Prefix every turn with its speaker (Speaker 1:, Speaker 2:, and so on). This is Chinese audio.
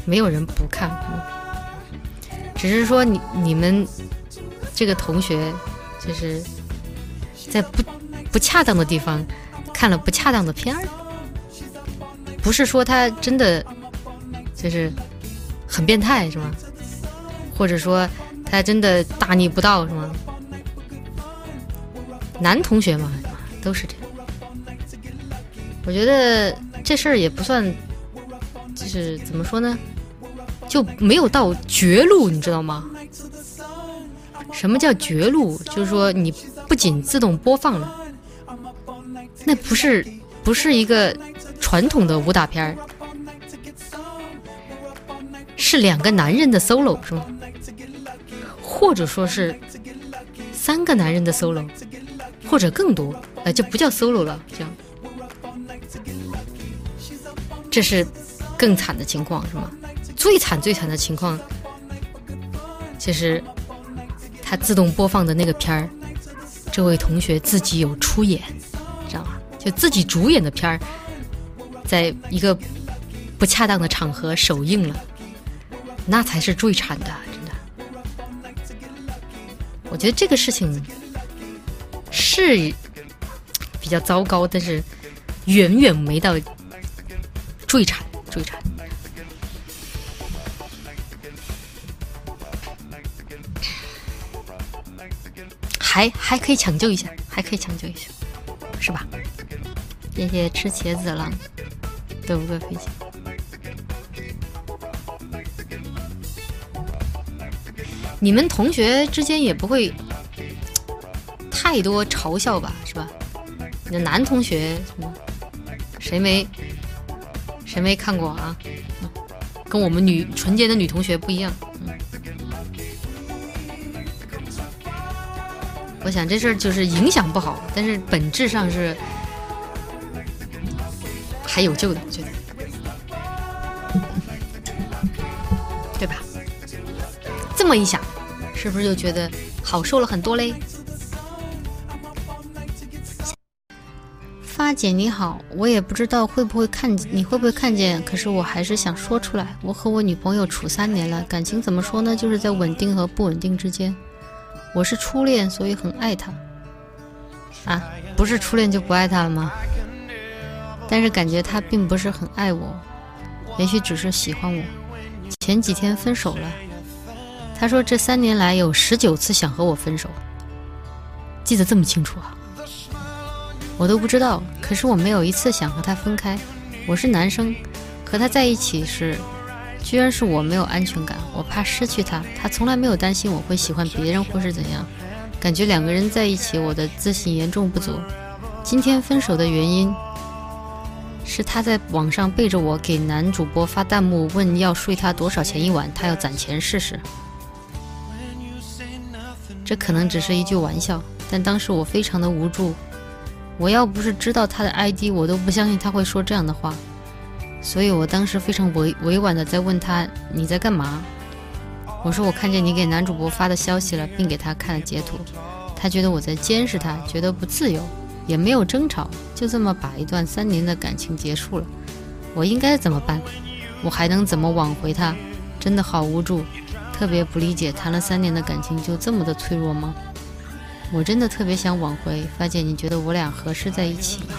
Speaker 1: 没有人不看，只是说你们这个同学就是在不恰当的地方看了不恰当的片儿，不是说他真的就是很变态是吗？或者说他真的大逆不道是吗？男同学嘛，都是这样。我觉得这事儿也不算，就是怎么说呢，就没有到绝路，你知道吗？什么叫绝路？就是说你不仅自动播放了，那不是一个传统的武打片儿，是2个男人的 solo 是吗？或者说是3个男人的 solo， 或者更多，这不叫 solo 了，这样，这是更惨的情况是吗？最惨的情况，就是他自动播放的那个片儿，这位同学自己有出演，知道吗？就自己主演的片儿，在一个不恰当的场合首映了，那才是最惨的，真的。我觉得这个事情是比较糟糕，但是远远没到最惨。还可以抢救一下，是吧？谢谢吃茄子的狼，对不对，飞机？你们同学之间也不会太多嘲笑吧，是吧？你的男同学什么？谁没看过啊？跟我们纯洁的女同学不一样。我想这事儿就是影响不好，但是本质上是还有救的，我觉得，对吧？这么一想，是不是就觉得好受了很多嘞？发姐你好，我也不知道你会不会看见，可是我还是想说出来。我和我女朋友处3年了，感情怎么说呢，就是在稳定和不稳定之间。我是初恋，所以很爱她。啊，不是初恋就不爱她了吗？但是感觉她并不是很爱我，也许只是喜欢我。前几天分手了，她说这3年来有19次想和我分手，记得这么清楚啊？我都不知道，可是我没有一次想和她分开。我是男生，和她在一起时居然是我没有安全感，我怕失去他，他从来没有担心我会喜欢别人或是怎样，感觉2个人在一起，我的自信严重不足。今天分手的原因是他在网上背着我给男主播发弹幕，问要睡他多少钱一晚，他要攒钱试试。这可能只是一句玩笑，但当时我非常的无助，我要不是知道他的 ID， 我都不相信他会说这样的话。所以我当时非常委婉的在问他，你在干嘛？我说我看见你给男主播发的消息了，并给他看了截图。他觉得我在监视他，觉得不自由，也没有争吵，就这么把一段3年的感情结束了。我应该怎么办？我还能怎么挽回他？真的好无助，特别不理解，谈了3年的感情就这么的脆弱吗？我真的特别想挽回。发姐，你觉得我俩合适在一起吗？